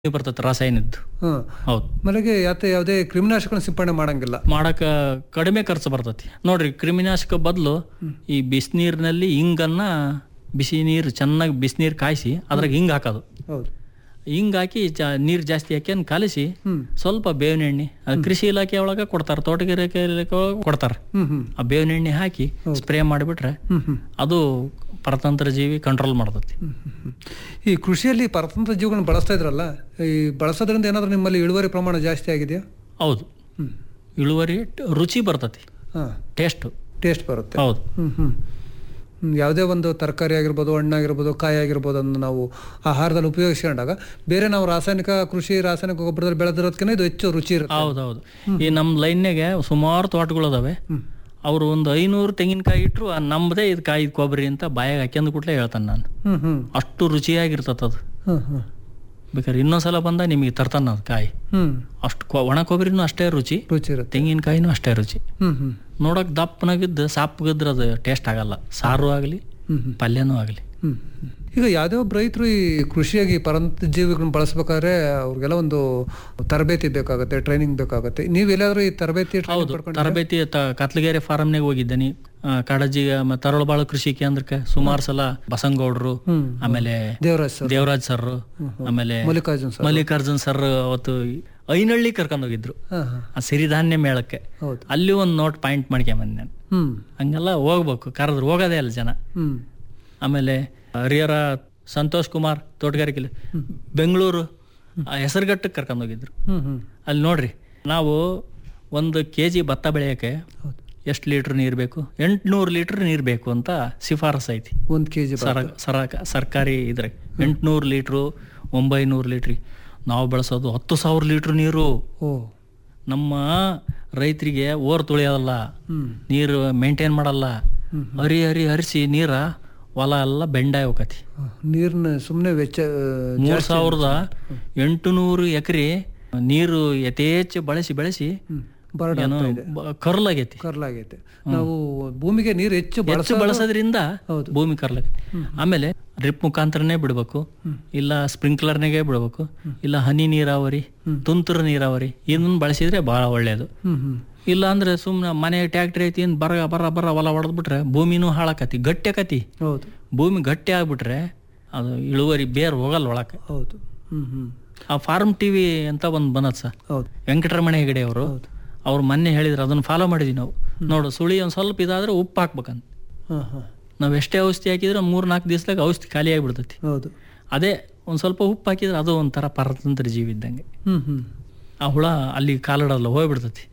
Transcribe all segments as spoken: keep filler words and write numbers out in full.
ಬರ್ತೈತೆ ರಾಸಾಯನಿದ್ದು. ಹೌದು. ಮನೆಗೆ ಯಾತೆ ಯಾವುದೇ ಕ್ರಿಮಿನಾಶಕಗಳನ್ನ ಸಿಂಪಡಣೆ ಮಾಡಂಗಿಲ್ಲ. ಮಾಡಕ ಕಡಿಮೆ ಖರ್ಚು ಬರ್ತೈತಿ ನೋಡ್ರಿ. ಕ್ರಿಮಿನಾಶಕ ಬದಲು ಈ ಬಿಸಿನೀರಿನಲ್ಲಿ ಹಿಂಗನ್ನ ಬಿಸಿ ನೀರು ಚೆನ್ನಾಗಿ ಬಿಸಿನೀರು ಕಾಯಿಸಿ ಅದ್ರಾಗ ಹಿಂಗ್ ಹಾಕೋದು. ಹೌದು. ಹಿಂಗ್ ಹಾಕಿ ನೀರು ಜಾಸ್ತಿ ಹಾಕಿ ಕಲಿಸಿ ಸ್ವಲ್ಪ ಬೇವಿನ ಎಣ್ಣೆ, ಕೃಷಿ ಇಲಾಖೆ ಒಳಗ ಕೊಡ್ತಾರೆ, ತೋಟಗಾರಿಕೆ ಇಲಾಖೆ ಒಳಗ ಕೊಡ್ತಾರೆ. ಆ ಬೇವಿನ ಎಣ್ಣೆ ಹಾಕಿ ಸ್ಪ್ರೇ ಮಾಡಿಬಿಟ್ರೆ ಅದು ಪರತಂತ್ರ ಜೀವಿ ಕಂಟ್ರೋಲ್ ಮಾಡ್ತೈತಿ. ಈ ಕೃಷಿಯಲ್ಲಿ ಪರತಂತ್ರ ಜೀವಿಗಳನ್ನ ಬಳಸ್ತಾ ಇದ್ರಲ್ಲ, ಈ ಬಳಸೋದ್ರಿಂದ ಏನಾದ್ರೂ ನಿಮ್ಮಲ್ಲಿ ಇಳುವರಿ ಪ್ರಮಾಣ ಜಾಸ್ತಿ ಆಗಿದೆಯಾ? ಹೌದು, ಇಳುವರಿ ರುಚಿ ಬರ್ತೈತಿ, ಟೇಸ್ಟ್ ಟೇಸ್ಟ್ ಬರುತ್ತೆ. ಹೌದು. ಹ್ಮ್ ಹ್ಮ್ ಯಾವುದೇ ಒಂದು ತರಕಾರಿ ಆಗಿರ್ಬೋದು, ಹಣ್ಣಾಗಿರ್ಬೋದು, ಕಾಯಿ ಆಗಿರ್ಬೋದು ಅನ್ನು ನಾವು ಆಹಾರದಲ್ಲಿ ಉಪಯೋಗಿಸ್ಕೊಂಡಾಗ ಬೇರೆ ನಾವು ರಾಸಾಯನಿಕ ಕೃಷಿ ರಾಸಾಯನಿಕ ಗೊಬ್ಬರದಲ್ಲಿ ಬೆಳೆದಿರೋದಕ್ಕಿಂತ ಇದು ಹೆಚ್ಚು ರುಚಿ ಇರುತ್ತೆ. ಹೌದೌದು. ಈ ನಮ್ಮ ಲೈನ್ಯಾಗೆ ಸುಮಾರು ತೋಟಗಳು ಅದಾವೆ. ಅವ್ರು ಒಂದು ಐನೂರು ತೆಂಗಿನಕಾಯಿ ಇಟ್ಟರು ನಮ್ಮದೇ ಇದು ಕಾಯಿ ಕೊಬ್ಬರಿ ಅಂತ ಬಾಯಾಗ ಹಾಕ್ಯಂದು ಕೂಡಲೇ ಹೇಳ್ತಾನೆ ನಾನು. ಅಷ್ಟು ರುಚಿಯಾಗಿರ್ತದ ಅದು. ಬೇಕಾದ್ರೆ ಇನ್ನೊಂದ್ಸಲ ಬಂದ ನಿಮಗೆ ತರ್ತಾನ ಅದು ಕಾಯಿ. ಅಷ್ಟು ಒಣ ಕೊಬ್ಬರಿನೂ ಅಷ್ಟೇ ರುಚಿ ರುಚಿ ಇರುತ್ತೆ, ತೆಂಗಿನಕಾಯಿನೂ ಅಷ್ಟೇ ರುಚಿ. ನೋಡಕ್ ದಪ್ಪನಾಗಿದ್ದು ಸಾಪ್ಗಿದ್ರೆ ಅದು ಟೇಸ್ಟ್ ಆಗಲ್ಲ, ಸಾರು ಆಗಲಿ ಪಲ್ಯನೂ ಆಗಲಿ. ಈಗ ಯಾವುದೇ ಒಬ್ಬ ರೈತರು ಈ ಕೃಷಿಯಾಗಿ ಪರಂತ ಜೀವಿಗಳನ್ನ ಬಳಸ್ಬೇಕಾದ್ರೆ ಅವ್ರಿಗೆಲ್ಲ ಒಂದು ತರಬೇತಿ ಬೇಕಾಗುತ್ತೆ, ಟ್ರೈನಿಂಗ್ ಬೇಕಾಗುತ್ತೆ. ನೀವು ಎಲ್ಲಾದ್ರೂ ಈ ತರಬೇತಿ? ಹೌದು, ತರಬೇತಿ ಕತ್ಲಗೆರೆ ಫಾರಮ್ನಾಗ ಹೋಗಿದ್ದೇನೆ. ಕಾಡಜ್ಜಿ ತರಳಬಾಳು ಕೃಷಿ ಕೇಂದ್ರಕ್ಕೆ ಸುಮಾರು ಸಲ ಬಸಂಗೌಡ್ರು, ಆಮೇಲೆ ದೇವರಾಜ್ ಸರ್ ದೇವರಾಜ್ ಸರ್, ಆಮೇಲೆ ಮಲ್ಲಿಕಾರ್ಜುನ್ ಸರ್ ಮಲ್ಲಿಕಾರ್ಜುನ್ ಸರ್ ಅವತ್ತು ಐನಹಳ್ಳಿ ಕರ್ಕೊಂಡು ಹೋಗಿದ್ರು ಆ ಸಿರಿಧಾನ್ಯ ಮೇಳಕ್ಕೆ. ಅಲ್ಲಿ ಒಂದು ನೋಟ್ ಪಾಯಿಂಟ್ ಮಾಡ್ಕೊಂಬಂದ್ ನಾನು. ಹಂಗೆಲ್ಲ ಹೋಗ್ಬೇಕು, ಕರೆದ್ರು ಹೋಗೋದೇ ಅಲ್ಲ ಜನ. ಆಮೇಲೆ ಹರಿಹರ ಸಂತೋಷ್ ಕುಮಾರ್ ತೋಟಗಾರಿಕೆ ಬೆಂಗಳೂರು ಹೆಸರುಘಟ್ಟಕ್ಕೆ ಕರ್ಕೊಂಡು ಹೋಗಿದ್ರು. ಅಲ್ಲಿ ನೋಡ್ರಿ, ನಾವು ಒಂದು ಕೆ ಜಿ ಭತ್ತ ಬೆಳೆಯೋಕೆ ಎಷ್ಟು ಲೀಟ್ರ್ ನೀರು ಬೇಕು? ಎಂಟುನೂರು ಲೀಟ್ರ್ ನೀರು ಬೇಕು ಅಂತ ಶಿಫಾರಸ್ ಐತಿ ಒಂದು ಕೆ ಜಿ ಸರ್ಕಾರಿ ಇದ್ರಾಗ. ಎಂಟುನೂರು ಲೀಟ್ರು, ಒಂಬೈನೂರು ಲೀಟ್ರಿ. ನಾವು ಬಳಸೋದು ಹತ್ತು ಸಾವಿರ ಲೀಟ್ರ್ ನೀರು. ನಮ್ಮ ರೈತರಿಗೆ ಓರ್ ತುಳಿಯೋದಲ್ಲ, ನೀರು ಮೇಂಟೈನ್ ಮಾಡಲ್ಲ, ಹರಿ ಹರಿ ಹರಿಸಿ ನೀರ ಹೊಲ ಎಲ್ಲ ಬೆಂಡಾಗಿ ಹೋಗತಿ. ನೀರ್ನ ಸುಮ್ಮನೆ ವೆಚ್ಚ ಮೂರ್ ಸಾವಿರದ ಎಂಟುನೂರು ಎಕರೆ ನೀರು ಯಥೇಚ್ಛ ಬಳಸಿ ಬಳಸಿ ಕರ್ಲಾಗೈತಿ ಕರ್ಲಾಗೈತೆ. ನಾವು ಭೂಮಿಗೆ ನೀರು ಹೆಚ್ಚು ಹೆಚ್ಚು ಬಳಸೋದ್ರಿಂದ ಭೂಮಿ ಕರ್ಲಾಗೈತಿ. ಆಮೇಲೆ ಡ್ರಿಪ್ ಮುಖಾಂತರನೇ ಬಿಡ್ಬೇಕು, ಇಲ್ಲ ಸ್ಪ್ರಿಂಕ್ಲರ್ನಾಗೆ ಬಿಡ್ಬೇಕು, ಇಲ್ಲ ಹನಿ ನೀರಾವರಿ, ತುಂತುರು ನೀರಾವರಿ ಇದನ್ನ ಬಳಸಿದ್ರೆ ಬಹಳ ಒಳ್ಳೇದು. ಇಲ್ಲ ಅಂದ್ರೆ ಸುಮ್ನೆ ಮನೆ ಟ್ಯಾಕ್ಟ್ರಿ ಐತಿ ಬರ ಬರ ಬರ ಹೊಲ ಹೊಡೆದ್ಬಿಟ್ರೆ ಭೂಮಿನೂ ಹಾಳಾಕತಿ, ಗಟ್ಟಿ ಆಕತಿ. ಹೌದು, ಭೂಮಿ ಗಟ್ಟಿ ಆಗ್ಬಿಟ್ರೆ ಅದು ಇಳುವರಿ ಬೇರ್ ಹೋಗಲ್ಲ ಒಳಕ್ಕೆ. ಹೌದು. ಆ ಫಾರ್ಮ್ ಟಿವಿ ಅಂತ ಒಂದ್ ಬಂದತ್ ಸರ್, ವೆಂಕಟರಮಣ ಹೆಗಡೆ ಅವರು, ಅವ್ರು ಮೊನ್ನೆ ಹೇಳಿದ್ರು, ಅದನ್ನ ಫಾಲೋ ಮಾಡಿದ್ವಿ ನಾವು. ನೋಡು, ಸುಳಿ ಒಂದ್ ಸ್ವಲ್ಪ ಇದಾದ್ರೆ ಉಪ್ಪು ಹಾಕ್ಬೇಕಂತ. ನಾವ್ ಎಷ್ಟೇ ಔಷಧಿ ಹಾಕಿದ್ರೆ ಮೂರ್ ನಾಲ್ಕು ದಿವಸದಾಗ ಔಷಧಿ ಖಾಲಿ ಆಗಿಬಿಡ್ತೈತಿ. ಹೌದು. ಅದೇ ಒಂದ್ ಸ್ವಲ್ಪ ಉಪ್ಪು ಹಾಕಿದ್ರೆ ಅದು ಒಂಥರ ಪರತಂತ್ರ ಜೀವಿ ಇದ್ದಂಗೆ. ಆ ಹುಳ ಅಲ್ಲಿ ಕಾಲಿಡಲ್ಲ, ಹೋಗ್ಬಿಡ್ತೈತಿ.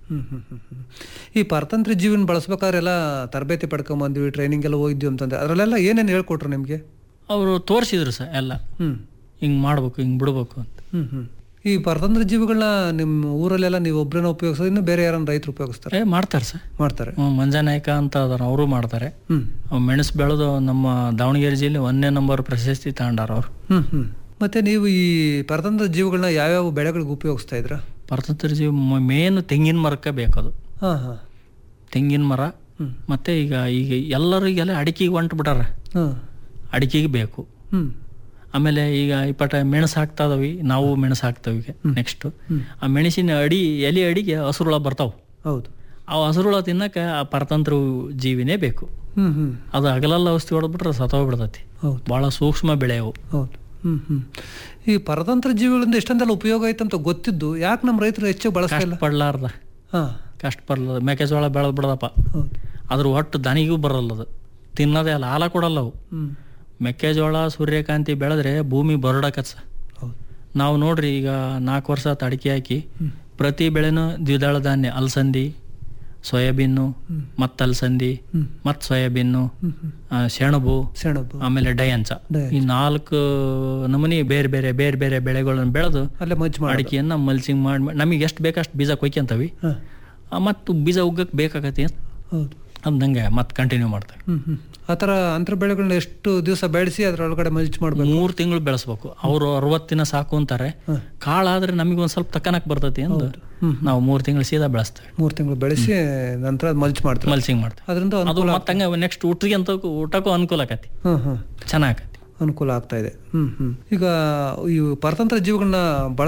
ಈ ಪರತಂತ್ರ ಜೀವನ ಬಳಸ್ಬೇಕಾದ್ರೆ ಎಲ್ಲ ತರಬೇತಿ ಪಡ್ಕೊಂಬಂದ್ವಿ, ಟ್ರೈನಿಂಗ್ ಎಲ್ಲ ಹೋಗಿದ್ವಿ ಅಂತಂದ್ರೆ ಅದ್ರಲ್ಲೆಲ್ಲ ಏನೇನು ಹೇಳ್ಕೊಟ್ರು ನಿಮ್ಗೆ? ಅವರು ತೋರಿಸಿದ್ರು ಸರ್ ಎಲ್ಲ, ಹಿಂಗ್ ಮಾಡ್ಬೇಕು, ಹಿಂಗ್ ಬಿಡ್ಬೇಕು ಅಂತ. ಈ ಪರತಂತ್ರ ಜೀವಿಗಳನ್ನ ನಿಮ್ಮ ಊರಲ್ಲೆಲ್ಲ ನೀವು ಒಬ್ಬರನ್ನ ಉಪಯೋಗಿಸೋದು, ಇನ್ನು ಬೇರೆ ಯಾರನ್ನ ರೈತರು ಉಪಯೋಗಿಸ್ತಾರೆ? ಮಾಡ್ತಾರೆ ಸರ್, ಮಾಡ್ತಾರೆ. ಮಂಜಾನಾಯ್ಕ ಅಂತ ಅದಾರ, ಅವರು ಮಾಡ್ತಾರೆ. ಮೆಣಸು ಬೆಳೆದು ನಮ್ಮ ದಾವಣಗೆರೆ ಜಿಲ್ಲೆ ಒಂದನೇ ನಂಬರ್ ಪ್ರಶಸ್ತಿ ತಗೊಂಡಾರ ಅವ್ರು. ಹ್ಮ್ ಹ್ಮ್ ಮತ್ತೆ ನೀವು ಈ ಪರತಂತ್ರ ಜೀವಿಗಳನ್ನ ಯಾವ್ಯಾವ ಬೆಳೆಗಳಿಗೆ ಉಪಯೋಗಿಸ್ತಾ ಇದ್ರ? ಪರತಂತ್ರ ಜೀವಿ ಮೇನ್ ತೆಂಗಿನ ಮರಕ್ಕೆ ಬೇಕದು. ಹಾ ಹಾ ತೆಂಗಿನ ಮರ. ಮತ್ತೆ ಈಗ ಈಗ ಎಲ್ಲರಿಗೆಲ್ಲ ಅಡಿಕೆಗೆ ಹೊಂಟು ಬಿಟ್ಟಾರ, ಅಡಿಕೆಗೆ ಬೇಕು. ಆಮೇಲೆ ಈಗ ಇಪ್ಪಟ ಮೆಣಸು ಹಾಕ್ತಾ ಇದಾವಿ, ನಾವು ಮೆಣಸು ಹಾಕ್ತಾವ. ಈಗ ನೆಕ್ಸ್ಟ್ ಆ ಮೆಣಸಿನ ಅಡಿ ಎಲೆ ಅಡಿಗೆ ಹಸುರುಳ ಬರ್ತಾವ. ಹೌದು. ಆ ಹಸುರುಳ ತಿನ್ನಕ ಆ ಪರತಂತ್ರ ಜೀವಿನೇ ಬೇಕು. ಅದು ಹಗಲೆಲ್ಲ ಔಷಧಿ ಹೊಡೆದ್ಬಿಟ್ರೆ ಸತ್ತೋಗ್ಬಿಡ್ತೈತಿ. ಬಹಳ ಸೂಕ್ಷ್ಮ ಬೆಳೆ ಅವು. ಹೌದು. ಹ್ಮ್ ಹ್ಮ್ ಈ ಪರತಂತ್ರ ಜೀವಿಗಳಿಂದ ಎಷ್ಟೊಂದೆಲ್ಲ ಉಪಯೋಗ ಐತಂತ ಗೊತ್ತಿದ್ದು ಯಾಕೆ ನಮ್ಮ ರೈತರು ಹೆಚ್ಚು ಬಳಸ್ತಾ ಪಡ್ಲಾರ್ದ ಕಷ್ಟ ಪಡ್ಲಾರ್ದ ಮೆಕ್ಕೆಜೋಳ ಬೆಳೆದ್ ಬಿಡದಪ್ಪ, ಅದ್ರ ಒಟ್ಟು ದನಿಗೂ ಬರಲ್ಲ, ಅದು ತಿನ್ನೋದೇ ಅಲ್ಲ, ಹಾಲ ಕೊಡಲ್ಲ ಅವು. ಮೆಕ್ಕೆಜೋಳ ಸೂರ್ಯಕಾಂತಿ ಬೆಳೆದ್ರೆ ಭೂಮಿ ಬರಡಕತ್ಸ. ನಾವು ನೋಡ್ರಿ, ಈಗ ನಾಲ್ಕು ವರ್ಷ ಅಡಿಕೆ ಹಾಕಿ ಪ್ರತಿ ಬೆಳೆನೂ ದ್ವಿದಳ ಧಾನ್ಯ, ಅಲಸಂದಿ, ಸೋಯಾಬೀನು, ಮತ್ತ ಅಲಸಂದಿ, ಮತ್ ಸೋಯಾಬೀನು, ಸೆಣಬು, ಸೆಣಬು ಆಮೇಲೆ ಡಯಂಚ, ಈ ನಾಲ್ಕು ನಮೂನಿ ಬೇರೆ ಬೇರೆ ಬೇರೆ ಬೇರೆ ಬೆಳೆಗಳನ್ನ ಬೆಳೆದು ಅಡಿಕೆಯನ್ನ ಮಲ್ಚಿಂಗ್ ಮಾಡಿ ನಮಗೆ ಎಷ್ಟು ಬೇಕಷ್ಟು ಬೀಜ ಕೊಯ್ಕೊಂತವಿ. ಮತ್ತು ಬೀಜ ಉಗ್ಗಕ್ಕೆ ಬೇಕಾಗತ್ತೆ ಅಂದಂಗೆ ಮತ್ತೆ ಕಂಟಿನ್ಯೂ ಮಾಡ್ತೇವೆ. ಆ ಥರ ಅಂತರ ಬೆಳೆಗಳನ್ನ ಎಷ್ಟು ದಿವಸ ಬೆಳೆಸಿ ಅದ್ರೊಳಗಡೆ ಮಲ್ಚ್ ಮಾಡ್ಬೇಕು? ಮೂರು ತಿಂಗಳು ಬೆಳೆಸ್ಬೇಕು. ಅವರು ಅರವತ್ತು ದಿನ ಸಾಕು ಅಂತಾರೆ. ಕಾಳಾದ್ರೆ ನಮಗೆ ಒಂದ್ ಸ್ವಲ್ಪ ತಕ್ಕನಕ್ ಬರ್ತೈತಿ ಅಂತ ನಾವು ಮೂರು ತಿಂಗಳು ಸೀದಾ ಬೆಳೆಸ್ತೇವೆ. ಮೂರು ತಿಂಗಳು ಬೆಳೆಸಿ ನಂತರ ಮಲ್ಚ್ ಮಾಡ್ತೀವಿ, ಮಲ್ಚಿಂಗ್ ಮಾಡ್ತೀವಿ. ಅದರಿಂದ ಅದು ಮತ್ತೆ ನೆಕ್ಸ್ಟ್ ಊಟಕ್ಕೆ ಅಂತ ಊಟಕ್ಕೂ ಅನುಕೂಲ ಆಕತಿ, ಚೆನ್ನಾಗತಿ. ಅನುಕೂಲ ಆಗ್ತಾ ಇದೆ. ಹ್ಮ್ ಹ್ಮ್ ಈಗ ಈ ಪರತಂತ್ರ ಜೀವಿಗಳನ್ನ